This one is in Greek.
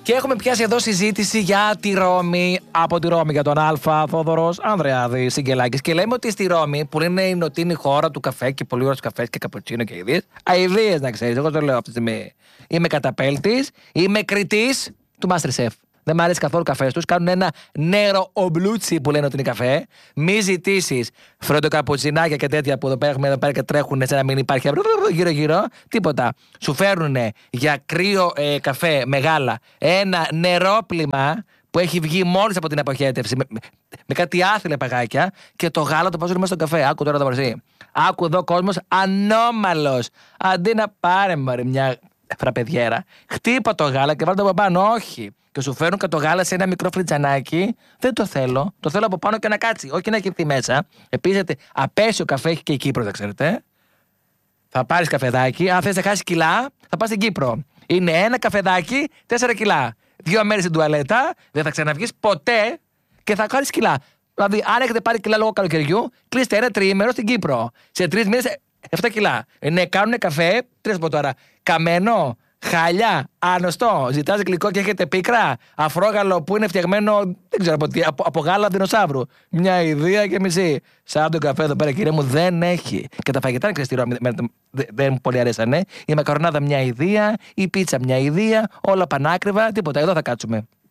Και έχουμε πιάσει εδώ συζήτηση για τη Ρώμη, από τη Ρώμη για τον Α, Θόδωρος Ανδρεάδης Σιγκελάκης. Και λέμε ότι στη Ρώμη, που είναι η νοτίνη χώρα του καφέ και πολύ ωραίος καφές και καπουτσίνο και ιδίες, αηδίες να ξέρεις, εγώ το λέω αυτή τη στιγμή. Είμαι καταπέλτης, είμαι κριτής του MasterChef. Δεν μ' αρέσει καθόλου καφέ τους. Κάνουν ένα νερό ομπλούτσι που λένε ότι είναι καφέ. Μη ζητήσεις φροντοκαπουτσινάκια και τέτοια που εδώ πέρα έχουμε εδώ πέρα και τρέχουν σαν να μην υπάρχει γύρω-γύρω. Τίποτα. Σου φέρνουν για κρύο καφέ μεγάλα ένα νερόπλημα που έχει βγει μόλις από την αποχέτευση με κάτι άθλια παγάκια και το γάλα το βάζουν μέσα στον καφέ. Άκου τώρα το μαρσί. Άκου εδώ κόσμος ανώμαλος. Αντί να πάρε μια φραπεδιέρα, χτύπα το γάλα και βάλτε το από πάνω. Όχι. Και σου φέρνουν και το γάλα σε ένα μικρό φριτζανάκι. Δεν το θέλω. Το θέλω από πάνω και να κάτσει. Όχι να έχει μέσα. Επίσης, απέσιο καφέ έχει και η Κύπρο, δεν ξέρετε. Θα πάρεις καφεδάκι. Αν θες να χάσεις κιλά, θα πας στην Κύπρο. Είναι ένα καφεδάκι, 4 κιλά. 2 μέρες στην τουαλέτα, δεν θα ξαναβγείς ποτέ και θα χάσεις κιλά. Δηλαδή, αν έχετε πάρει κιλά λόγω καλοκαιριού, κλείστε ένα τριήμερο στην Κύπρο. Σε 3 μήνες 7 κιλά. Ναι, κάνουν καφέ, τι να σου πω τώρα, καμένο, χάλια, άνοστο. Ζητάς γλυκό και έχετε πίκρα. Αφρόγαλο που είναι φτιαγμένο, δεν ξέρω από τι, από γάλα δεινοσαύρου. Μια ιδέα και μισή. Σαν τον καφέ εδώ πέρα, κύριε μου, δεν έχει. Και τα φαγητά είναι στη Ρώμη, δεν μου πολύ αρέσανε. Η μακαρονάδα μια ιδέα, η πίτσα μια ιδέα, όλα πανάκριβα, τίποτα. Εδώ θα κάτσουμε.